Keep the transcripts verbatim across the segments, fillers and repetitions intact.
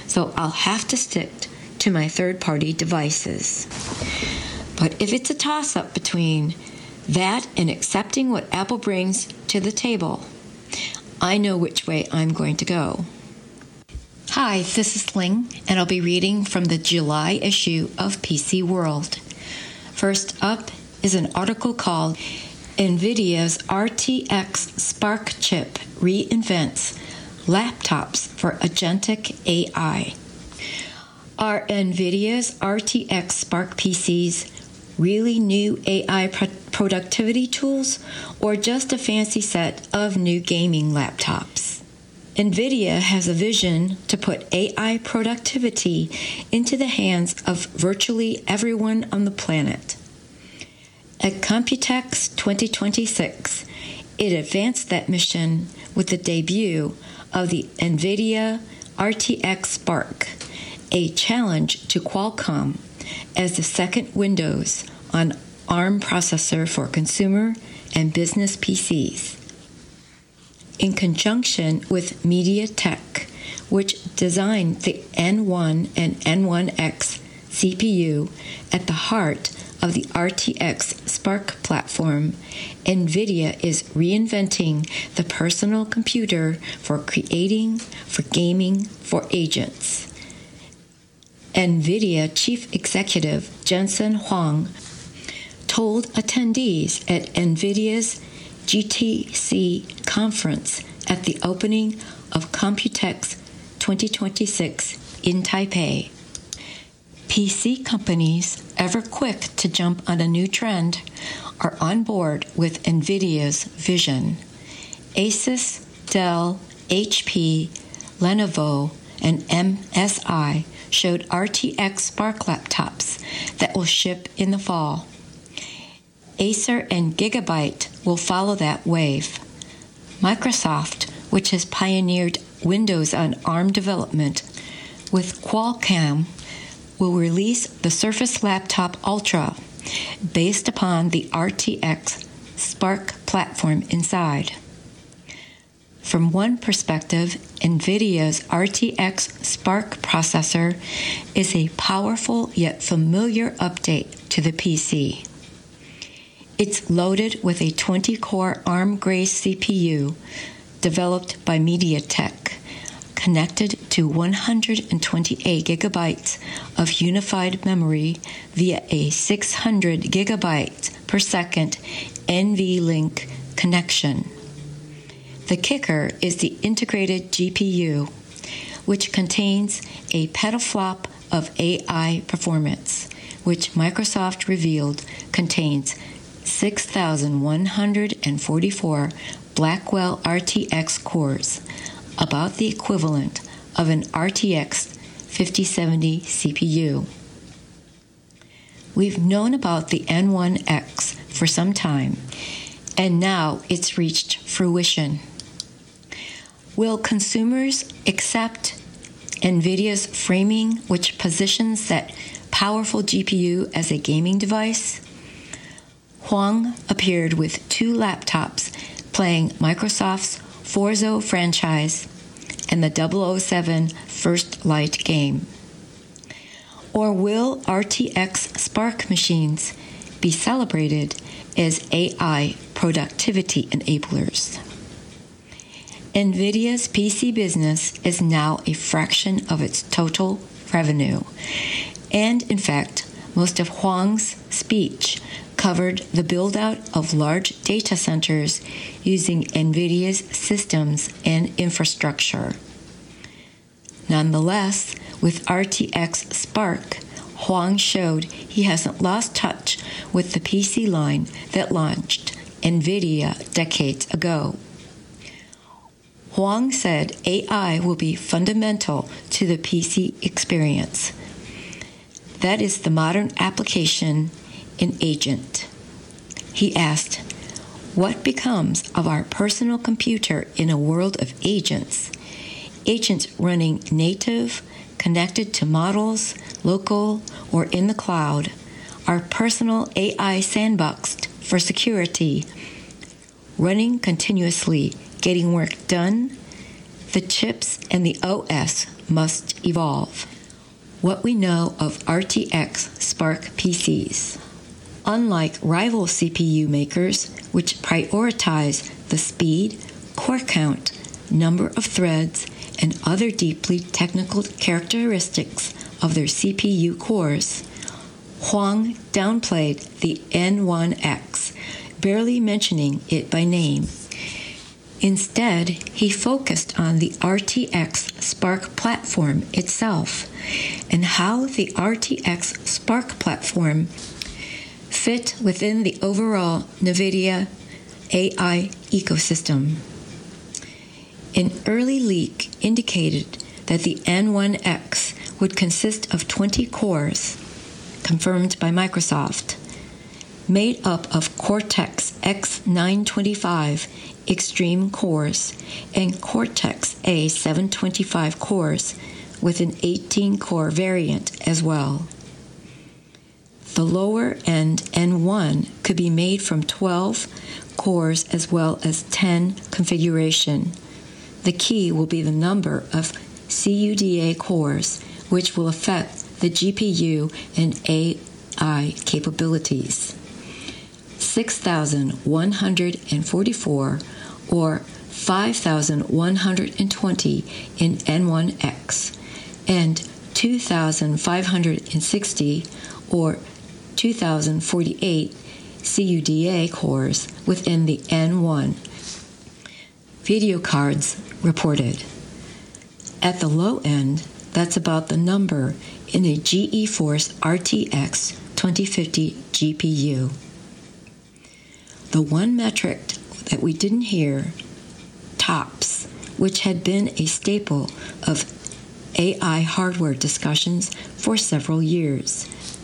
so I'll have to stick to my third-party devices. But if it's a toss-up between that and accepting what Apple brings to the table, I know which way I'm going to go. Hi, this is Ling, and I'll be reading from the July issue of P C World. First up is an article called NVIDIA's R T X Spark chip reinvents laptops for agentic A I. Are NVIDIA's R T X Spark P Cs really new A I pro- productivity tools, or just a fancy set of new gaming laptops? NVIDIA has a vision to put A I productivity into the hands of virtually everyone on the planet. At Computex twenty twenty-six, it advanced that mission with the debut of the NVIDIA R T X Spark, a challenge to Qualcomm as the second Windows on ARM processor for consumer and business P Cs. In conjunction with MediaTek, which designed the N one and N one X C P U at the heart of the R T X Spark platform, NVIDIA is reinventing the personal computer for creating, for gaming, for agents. NVIDIA Chief Executive Jensen Huang told attendees at NVIDIA's G T C conference at the opening of Computex twenty twenty-six in Taipei. P C companies, ever quick to jump on a new trend, are on board with NVIDIA's vision. Asus, Dell, H P, Lenovo, and M S I showed R T X Spark laptops that will ship in the fall. Acer and Gigabyte will follow that wave. Microsoft, which has pioneered Windows on ARM development, with Qualcomm, will release the Surface Laptop Ultra based upon the R T X Spark platform inside. From one perspective, NVIDIA's R T X Spark processor is a powerful yet familiar update to the P C. It's loaded with a twenty-core ARM Grace C P U developed by MediaTek, connected to one hundred twenty-eight gigabytes of unified memory via a six hundred gigabyte per second NVLink connection. The kicker is the integrated G P U, which contains a petaflop of A I performance, which Microsoft revealed contains six thousand one hundred forty-four Blackwell R T X cores, about the equivalent of an R T X fifty seventy C P U. We've known about the N one X for some time, and now it's reached fruition. Will consumers accept NVIDIA's framing, which positions that powerful G P U as a gaming device? Huang appeared with two laptops playing Microsoft's Forza franchise and the double oh seven First Light game. Or will R T X Spark machines be celebrated as A I productivity enablers? NVIDIA's P C business is now a fraction of its total revenue, and in fact, most of Huang's speech covered the build-out of large data centers using NVIDIA's systems and infrastructure. Nonetheless, with R T X Spark, Huang showed he hasn't lost touch with the P C line that launched NVIDIA decades ago. Huang said A I will be fundamental to the P C experience. That is the modern application in agent. He asked, what becomes of our personal computer in a world of agents? Agents running native, connected to models, local, or in the cloud, our personal A I sandboxed for security, running continuously, getting work done, the chips and the O S must evolve. What we know of R T X SPARC P Cs. Unlike rival C P U makers, which prioritize the speed, core count, number of threads, and other deeply technical characteristics of their C P U cores, Huang downplayed the N one X, barely mentioning it by name. Instead, he focused on the R T X SPARC platform itself and how the R T X SPARC platform fit within the overall NVIDIA A I ecosystem. An early leak indicated that the N one X would consist of twenty cores, confirmed by Microsoft, made up of Cortex X nine twenty-five Extreme cores and Cortex A seven twenty-five cores with an eighteen-core variant as well. The lower-end N one could be made from twelve cores as well as ten configuration. The key will be the number of C U D A cores, which will affect the G P U and A I capabilities. six thousand one hundred forty-four or five thousand one hundred twenty in N one X and two thousand five hundred sixty or two thousand forty-eight C U D A cores within the N one. Video cards reported. At the low end, that's about the number in a GeForce R T X twenty fifty G P U. The one metric that we didn't hear, TOPS, which had been a staple of A I hardware discussions for several years.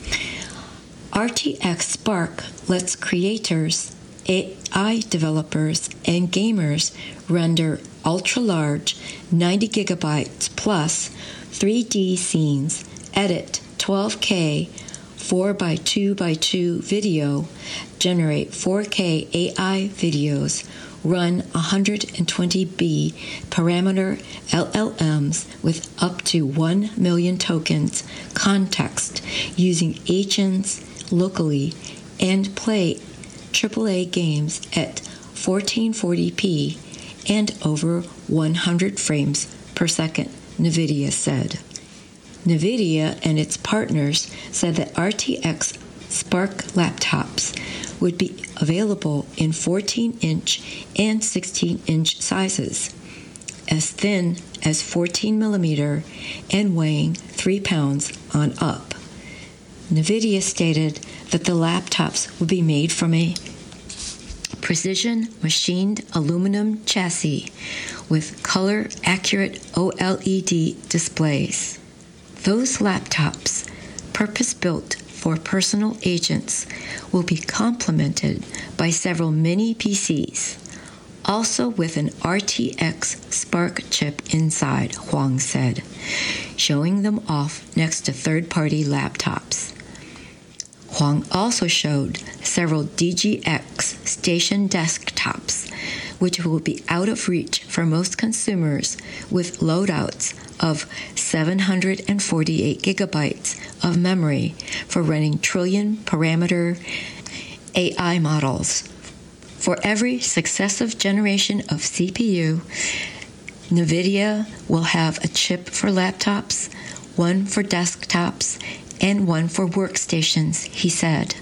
R T X SPARC lets creators, A I developers, and gamers render ultra-large ninety gigabytes plus three D scenes, edit twelve K four by two by two video, generate four K A I videos, run one hundred twenty B parameter L L Ms with up to one million tokens context using agents locally, and play triple A games at fourteen forty p and over one hundred frames per second, NVIDIA said. NVIDIA and its partners said that R T X SPARC laptops would be available in fourteen inch and sixteen inch sizes, as thin as fourteen millimeter and weighing three pounds on up. NVIDIA stated that the laptops would be made from a precision machined aluminum chassis with color-accurate OLED displays. Those laptops, purpose-built for personal agents, will be complemented by several mini P Cs, also with an R T X SPARC chip inside, Huang said, showing them off next to third-party laptops. Huang also showed several D G X station desktops, which will be out of reach for most consumers with loadouts of seven hundred forty-eight gigabytes of memory for running trillion parameter A I models. For every successive generation of C P U, NVIDIA will have a chip for laptops, one for desktops, and one for workstations, he said.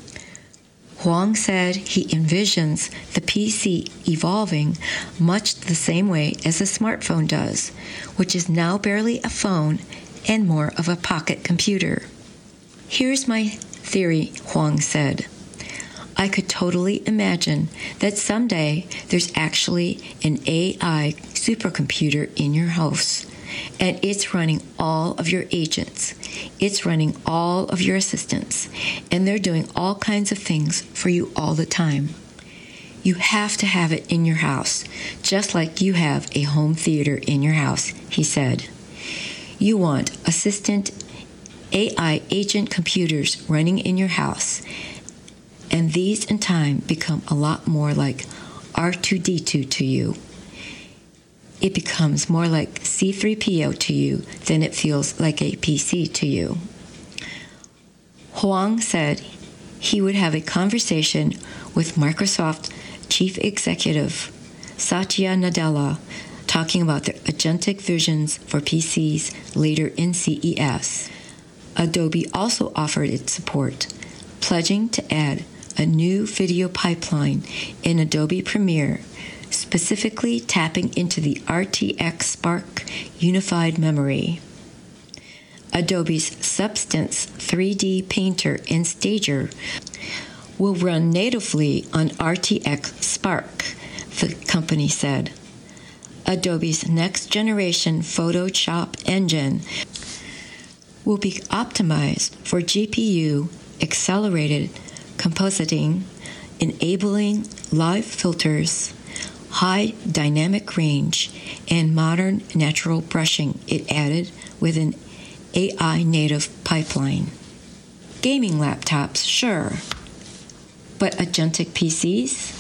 Huang said he envisions the P C evolving much the same way as a smartphone does, which is now barely a phone and more of a pocket computer. Here's my theory, Huang said. I could totally imagine that someday there's actually an A I supercomputer in your house, and it's running all of your agents. It's running all of your assistants, and they're doing all kinds of things for you all the time. You have to have it in your house, just like you have a home theater in your house, he said. You want assistant A I agent computers running in your house, and these in time become a lot more like R two D two to you. it becomes more like C three P O to you than it feels like a P C to you. Huang said he would have a conversation with Microsoft Chief Executive Satya Nadella talking about their agentic visions for P Cs later in C E S. Adobe also offered its support, pledging to add a new video pipeline in Adobe Premiere, specifically tapping into the R T X Spark unified memory. Adobe's Substance three D Painter and Stager will run natively on R T X Spark, the company said. Adobe's next-generation Photoshop engine will be optimized for G P U-accelerated compositing, enabling live filters, high dynamic range, and modern natural brushing, it added with an A I-native pipeline. Gaming laptops, sure, but agentic P Cs?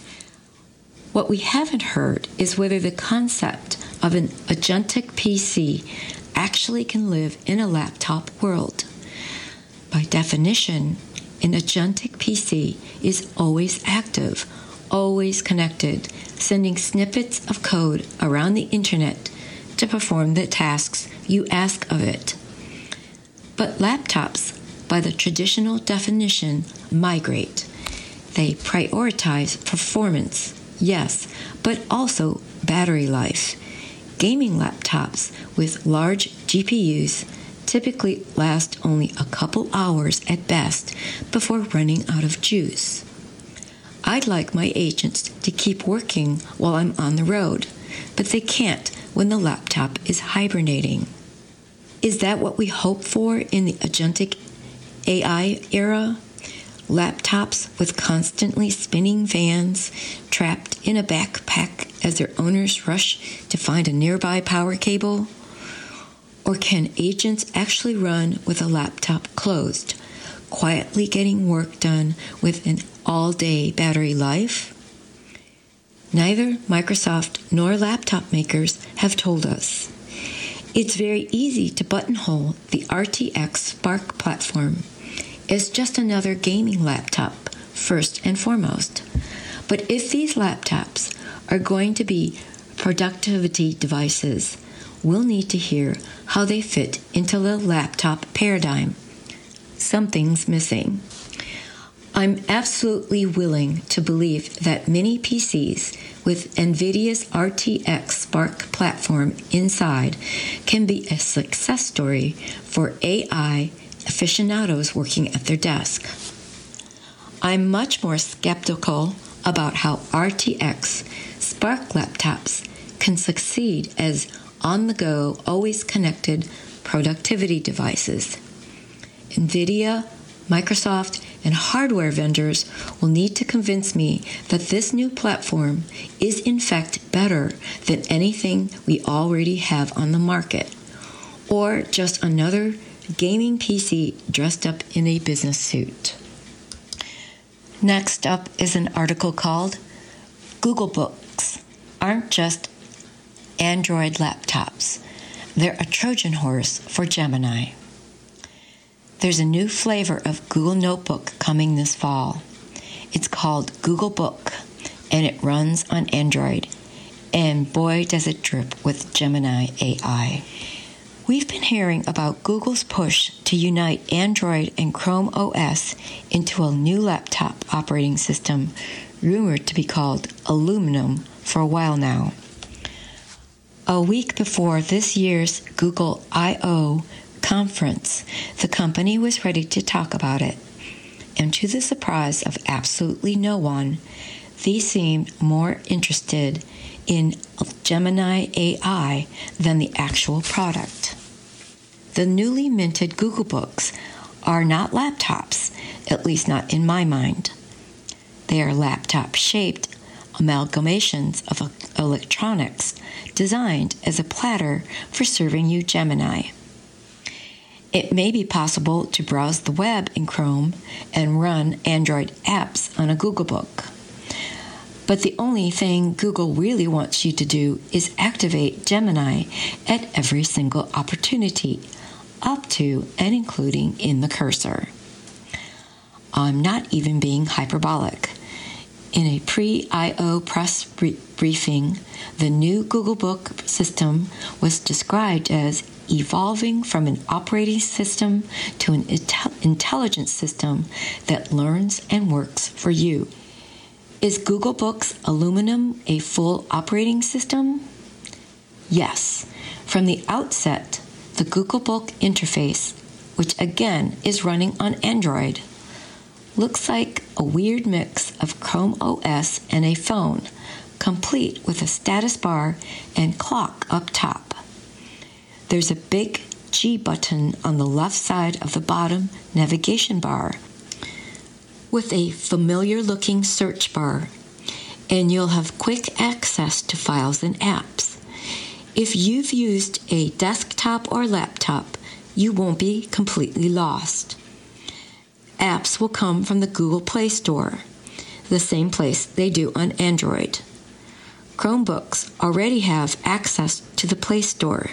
What we haven't heard is whether the concept of an agentic P C actually can live in a laptop world. By definition, an agentic P C is always active, always connected, sending snippets of code around the internet to perform the tasks you ask of it. But laptops, by the traditional definition, migrate. They prioritize performance, yes, but also battery life. Gaming laptops with large G P Us typically last only a couple hours at best before running out of juice. I'd like my agents to keep working while I'm on the road, but they can't when the laptop is hibernating. Is that what we hope for in the agentic A I era? Laptops with constantly spinning fans trapped in a backpack as their owners rush to find a nearby power cable? Or can agents actually run with a laptop closed, quietly getting work done with an all-day battery life? Neither Microsoft nor laptop makers have told us. It's very easy to buttonhole the R T X Spark platform as just another gaming laptop, first and foremost. But if these laptops are going to be productivity devices, we'll need to hear how they fit into the laptop paradigm. Something's missing. I'm absolutely willing to believe that many P Cs with NVIDIA's R T X Spark platform inside can be a success story for A I aficionados working at their desk. I'm much more skeptical about how R T X Spark laptops can succeed as on-the-go, always connected productivity devices. NVIDIA, Microsoft, and hardware vendors will need to convince me that this new platform is in fact better than anything we already have on the market, or just another gaming P C dressed up in a business suit. Next up is an article called Google Books Aren't Just Android Laptops. They're a Trojan horse for Gemini. There's a new flavor of Google Notebook coming this fall. It's called Google Book, and it runs on Android. And boy, does it drip with Gemini A I. We've been hearing about Google's push to unite Android and Chrome O S into a new laptop operating system, rumored to be called Aluminum, for a while now. A week before this year's Google I O conference, the company was ready to talk about it. And to the surprise of absolutely no one, they seemed more interested in Gemini A I than the actual product. The newly minted Google Books are not laptops, at least not in my mind. They are laptop-shaped amalgamations of electronics designed as a platter for serving you Gemini. It may be possible to browse the web in Chrome and run Android apps on a Google Book. But the only thing Google really wants you to do is activate Gemini at every single opportunity, up to and including in the cursor. I'm not even being hyperbolic. In a pre-I O press briefing, the new Google Book system was described as evolving from an operating system to an intel- intelligence system that learns and works for you. Is Google Books Aluminum a full operating system? Yes. From the outset, the Google Book interface, which again is running on Android, looks like a weird mix of Chrome O S and a phone, complete with a status bar and clock up top. There's a big G button on the left side of the bottom navigation bar with a familiar-looking search bar, and you'll have quick access to files and apps. If you've used a desktop or laptop, you won't be completely lost. Apps will come from the Google Play Store, the same place they do on Android. Chromebooks already have access to the Play Store,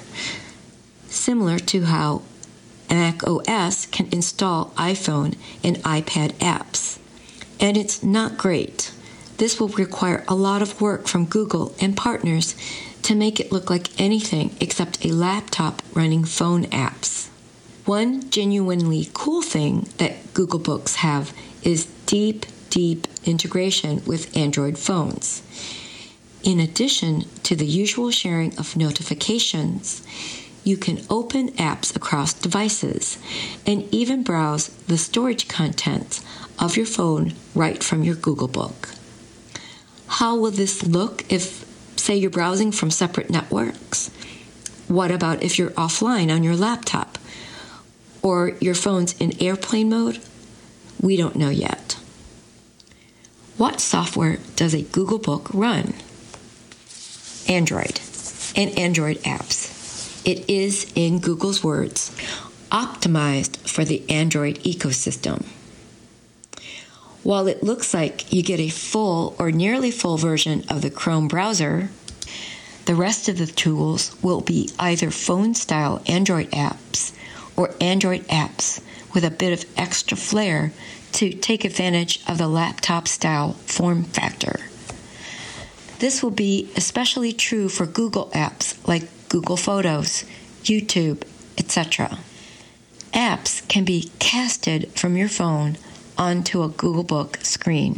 similar to how Mac O S can install iPhone and iPad apps. And it's not great. This will require a lot of work from Google and partners to make it look like anything except a laptop running phone apps. One genuinely cool thing that Google Books have is deep, deep integration with Android phones. In addition to the usual sharing of notifications, you can open apps across devices and even browse the storage contents of your phone right from your Google Book. How will this look if, say, you're browsing from separate networks? What about if you're offline on your laptop or your phone's in airplane mode? We don't know yet. What software does a Google Book run? Android and Android apps. It is, in Google's words, optimized for the Android ecosystem. While it looks like you get a full or nearly full version of the Chrome browser, the rest of the tools will be either phone-style Android apps or Android apps with a bit of extra flair to take advantage of the laptop-style form factor. This will be especially true for Google apps like Google Photos, YouTube, et cetera. Apps can be casted from your phone onto a Google Book screen.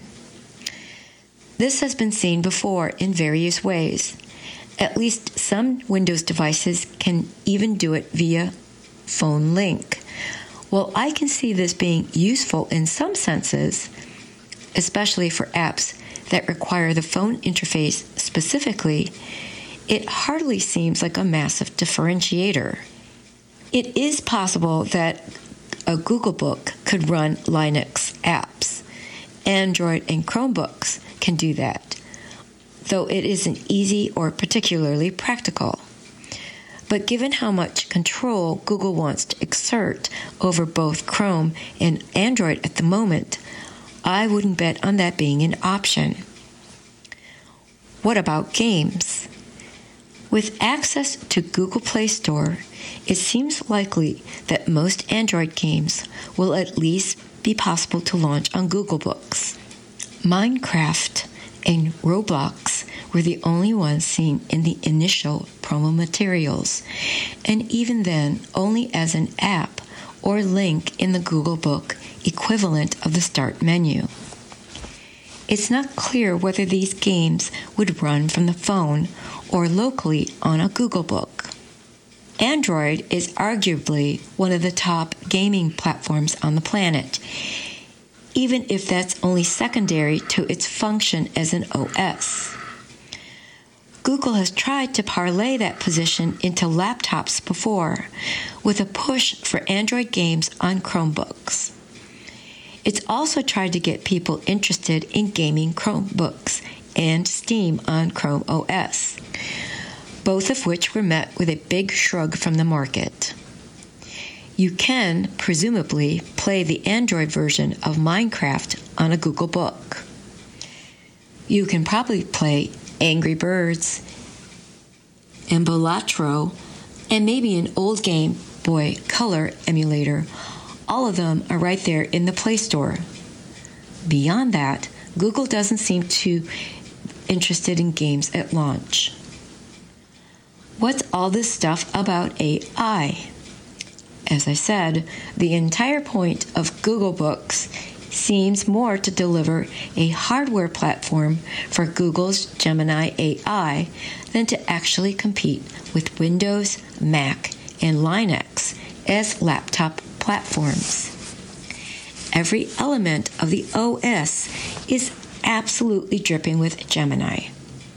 This has been seen before in various ways. At least some Windows devices can even do it via phone link. While I can see this being useful in some senses, especially for apps that require the phone interface specifically, it hardly seems like a massive differentiator. It is possible that a Google Book could run Linux apps. Android and Chromebooks can do that, though it isn't easy or particularly practical. But given how much control Google wants to exert over both Chrome and Android at the moment, I wouldn't bet on that being an option. What about games? With access to Google Play Store, it seems likely that most Android games will at least be possible to launch on Google Books. Minecraft and Roblox were the only ones seen in the initial promo materials, and even then only as an app or link in the Google Book equivalent of the Start menu. It's not clear whether these games would run from the phone or locally on a Google Book. Android is arguably one of the top gaming platforms on the planet, even if that's only secondary to its function as an O S. Google has tried to parlay that position into laptops before, with a push for Android games on Chromebooks. It's also tried to get people interested in gaming Chromebooks and Steam on Chrome O S, both of which were met with a big shrug from the market. You can, presumably, play the Android version of Minecraft on a Google Book. You can probably play Angry Birds and Balatro, and maybe an old Game Boy Color emulator. All of them are right there in the Play Store. Beyond that, Google doesn't seem too interested in games at launch. What's all this stuff about A I? As I said, the entire point of Google Books seems more to deliver a hardware platform for Google's Gemini A I than to actually compete with Windows, Mac, and Linux as laptop platforms. Every element of the O S is absolutely dripping with Gemini.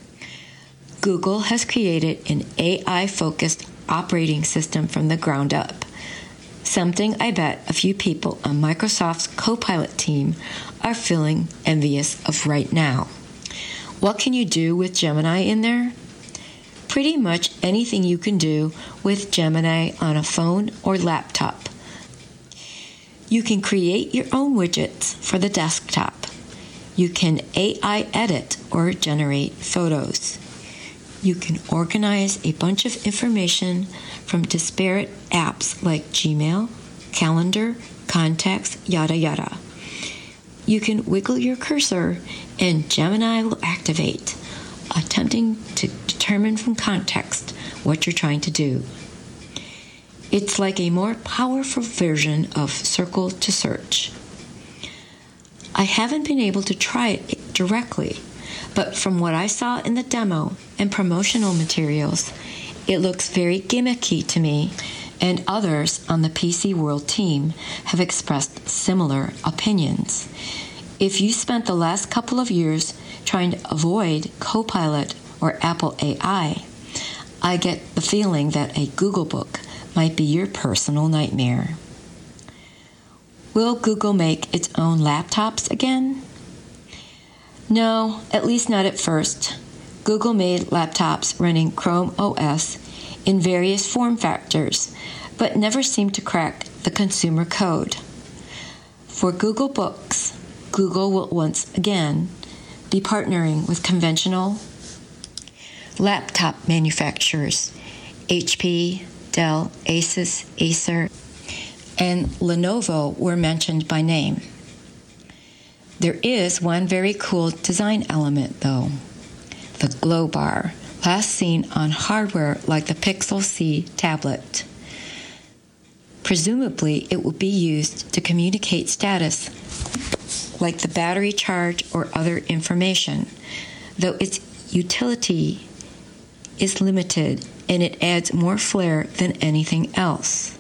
Google has created an A I-focused operating system from the ground up, something I bet a few people on Microsoft's Copilot team are feeling envious of right now. What can you do with Gemini in there? Pretty much anything you can do with Gemini on a phone or laptop. You can create your own widgets for the desktop. You can A I edit or generate photos. You can organize a bunch of information from disparate apps like Gmail, Calendar, Contacts, yada yada. You can wiggle your cursor and Gemini will activate, attempting to determine from context what you're trying to do. It's like a more powerful version of Circle to Search. I haven't been able to try it directly, but from what I saw in the demo and promotional materials, it looks very gimmicky to me, and others on the P C World team have expressed similar opinions. If you spent the last couple of years trying to avoid Copilot or Apple A I, I get the feeling that a Google Book might be your personal nightmare. Will Google make its own laptops again? No, at least not at first. Google made laptops running Chrome O S in various form factors, but never seemed to crack the consumer code. For Google Books, Google will once again be partnering with conventional laptop manufacturers, H P, Dell, Asus, Acer, and Lenovo were mentioned by name. There is one very cool design element, though. The glow bar, last seen on hardware like the Pixel C tablet. Presumably, it will be used to communicate status, like the battery charge or other information, though its utility is limited and it adds more flair than anything else.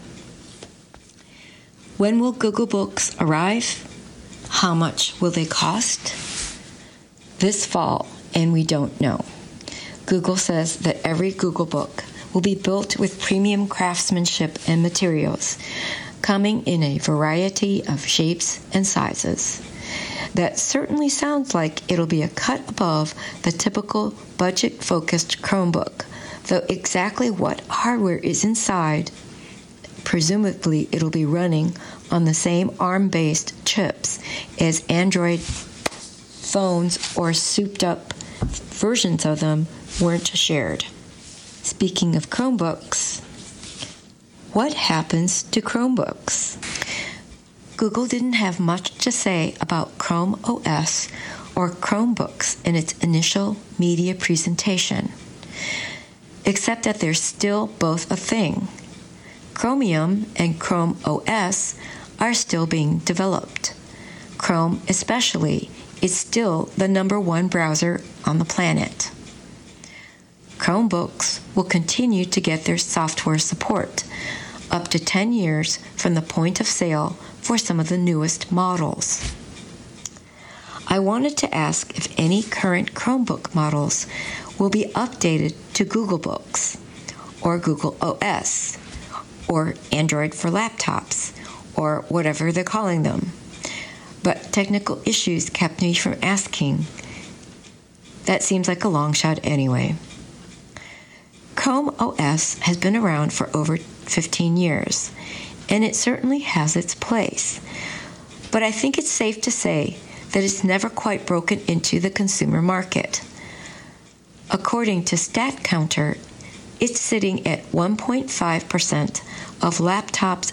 When will Google Books arrive? How much will they cost? This fall, and we don't know. Google says that every Google Book will be built with premium craftsmanship and materials, coming in a variety of shapes and sizes. That certainly sounds like it'll be a cut above the typical budget-focused Chromebook, though exactly what hardware is inside, presumably it'll be running on the same ARM-based chips as Android phones or souped-up versions of them weren't shared. Speaking of Chromebooks, what happens to Chromebooks? Google didn't have much to say about Chrome O S or Chromebooks in its initial media presentation, except that they're still both a thing. Chromium and Chrome O S are still being developed. Chrome especially is still the number one browser on the planet. Chromebooks will continue to get their software support, up to ten years from the point of sale for some of the newest models. I wanted to ask if any current Chromebook models will be updated to Google Books, or Google O S, or Android for laptops, or whatever they're calling them. But technical issues kept me from asking. That seems like a long shot anyway. Chrome O S has been around for over fifteen years, and it certainly has its place. But I think it's safe to say that is never quite broken into the consumer market. According to StatCounter, it's sitting at one point five percent of laptops